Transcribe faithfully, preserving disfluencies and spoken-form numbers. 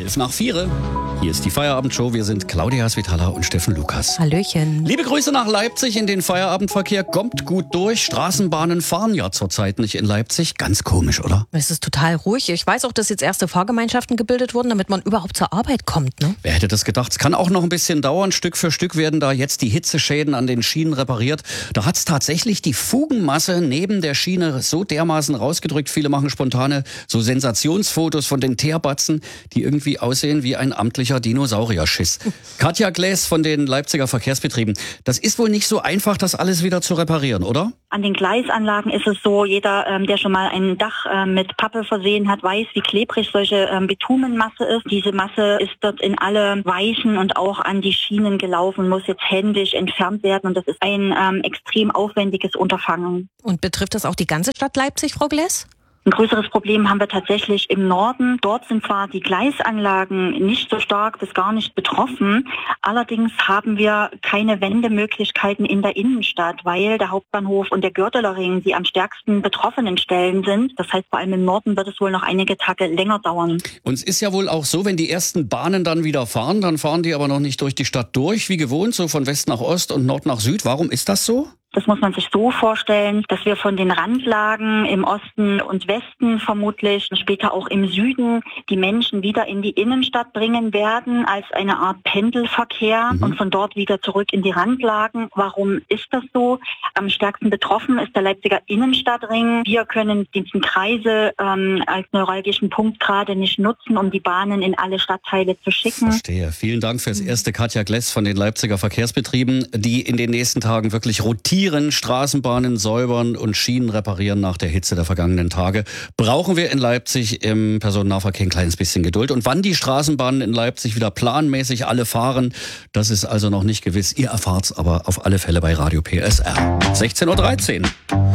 elf nach vier. Hier ist die Feierabendshow. Wir sind Claudia Svitala und Steffen Lukas. Hallöchen. Liebe Grüße nach Leipzig in den Feierabendverkehr. Kommt gut durch. Straßenbahnen fahren ja zurzeit nicht in Leipzig. Ganz komisch, oder? Es ist total ruhig. Ich weiß auch, dass jetzt erste Fahrgemeinschaften gebildet wurden, damit man überhaupt zur Arbeit kommt. Ne? Wer hätte das gedacht? Es kann auch noch ein bisschen dauern. Stück für Stück werden da jetzt die Hitzeschäden an den Schienen repariert. Da hat es tatsächlich die Fugenmasse neben der Schiene so dermaßen rausgedrückt. Viele machen spontane so Sensationsfotos von den Teerbatzen, die irgendwie aussehen wie ein amtlicher Dinosaurierschiss. Katja Gläs von den Leipziger Verkehrsbetrieben. Das ist wohl nicht so einfach, das alles wieder zu reparieren, oder? An den Gleisanlagen ist es so, jeder, ähm, der schon mal ein Dach äh, mit Pappe versehen hat, weiß, wie klebrig solche ähm, Bitumenmasse ist. Diese Masse ist dort in alle Weichen und auch an die Schienen gelaufen, muss jetzt händisch entfernt werden und das ist ein ähm, extrem aufwendiges Unterfangen. Und betrifft das auch die ganze Stadt Leipzig, Frau Gläs? Ein größeres Problem haben wir tatsächlich im Norden. Dort sind zwar die Gleisanlagen nicht so stark bis gar nicht betroffen. Allerdings haben wir keine Wendemöglichkeiten in der Innenstadt, weil der Hauptbahnhof und der Gördeler Ring die am stärksten betroffenen Stellen sind. Das heißt, vor allem im Norden wird es wohl noch einige Tage länger dauern. Und es ist ja wohl auch so, wenn die ersten Bahnen dann wieder fahren, dann fahren die aber noch nicht durch die Stadt durch, wie gewohnt, so von West nach Ost und Nord nach Süd. Warum ist das so? Das muss man sich so vorstellen, dass wir von den Randlagen im Osten und Westen vermutlich später auch im Süden die Menschen wieder in die Innenstadt bringen werden als eine Art Pendelverkehr mhm. und von dort wieder zurück in die Randlagen. Warum ist das so? Am stärksten betroffen ist der Leipziger Innenstadtring. Wir können diesen Kreisel ähm, als neuralgischen Punkt gerade nicht nutzen, um die Bahnen in alle Stadtteile zu schicken. Verstehe. Vielen Dank fürs erste, Katja Gläs von den Leipziger Verkehrsbetrieben, die in den nächsten Tagen wirklich rotieren, Straßenbahnen säubern und Schienen reparieren nach der Hitze der vergangenen Tage. Brauchen wir in Leipzig im Personennahverkehr ein kleines bisschen Geduld. Und wann die Straßenbahnen in Leipzig wieder planmäßig alle fahren, das ist also noch nicht gewiss. Ihr erfahrt's aber auf alle Fälle bei Radio P S R. sechzehn Uhr dreizehn.